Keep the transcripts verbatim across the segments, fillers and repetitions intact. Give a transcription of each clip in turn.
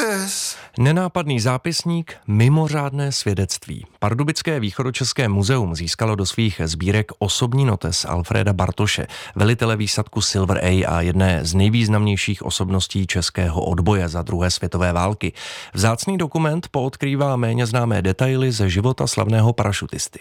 Notez. Nenápadný zápisník, mimořádné svědectví. Pardubické východočeské muzeum získalo do svých sbírek osobní notes Alfreda Bartoše, velitele výsadku Silver A a jedné z nejvýznamnějších osobností českého odboje za druhé světové války. Vzácný dokument poodkrývá méně známé detaily ze života slavného parašutisty.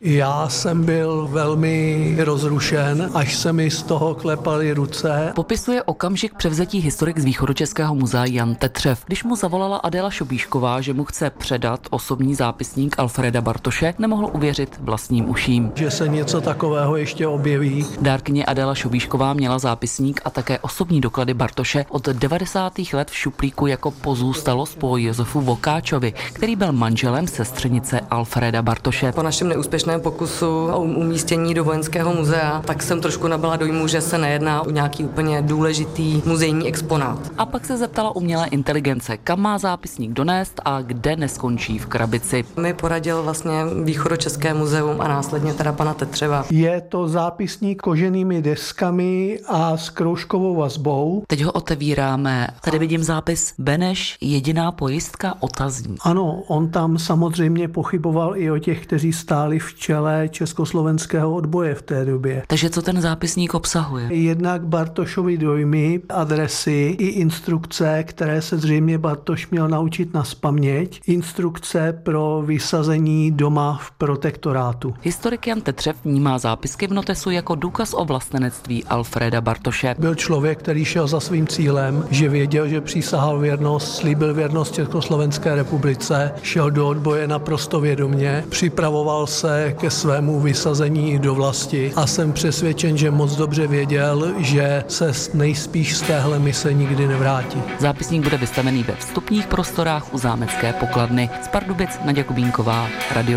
Já jsem byl velmi rozrušen, až se mi z toho klepaly ruce. Popisuje okamžik převzetí historik z východočeského muzea Jan Tetřev. Když mu zavolala Adéla Šobíšková, že mu chce předat osobní zápisník Alfreda Bartoše, nemohl uvěřit vlastním uším. Že se něco takového ještě objeví. Dárkyně Adéla Šobíšková měla zápisník a také osobní doklady Bartoše od devadesátých let v šuplíku jako pozůstalost po Josefu Vokáčovi, který byl manželem sestřenice Alfreda Bartoše. Po našem neúspěšném pokusu o umístění do vojenského muzea, tak jsem trošku nabyla dojmu, že se nejedná o nějaký úplně důležitý muzejní exponát. A pak se zeptala umělé inteligence, kam má zápisník donést a kde neskončí v krabici. Mi poradil vlastně Východočeské muzeum a následně teda pana Tetřeva. Je to zápisník koženými deskami a s kroužkovou vazbou. Teď ho otevíráme. Tady vidím zápis Beneš, jediná pojistka, otazník. Ano, on tam samozřejmě pochyboval i o těch, kteří stáli v čele československého odboje v té době. Takže co ten zápisník obsahuje? Jednak Bartošovy dojmy, adresy i instrukce, které se zřejmě Bartoš měl naučit nazpaměť, instrukce pro vysazení doma v protektorátu. Historik Jan Tetřev vnímá zápisky v notesu jako důkaz o vlastenectví Alfreda Bartoše. Byl člověk, který šel za svým cílem, že věděl, že přísahal věrnost, slíbil věrnost Československé republice, šel do odboje naprosto vědomě, připravoval se ke svému vysazení do vlasti a jsem přesvědčen, že moc dobře věděl, že se nejspíš z téhle mise nikdy nevrátí. Zápisník bude vystavený ve vstupních prostorách u zámecké pokladny. Z Pardubic Naďa Kubínková, Radio